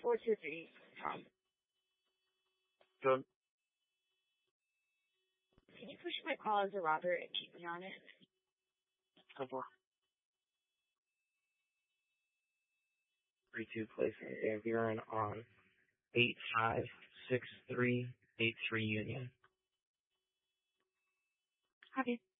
423, Tom. Good. Can you push my call as a Robert and keep me on it? Couple. 3-2 placement. Van Buren on 856383 Union. Copy.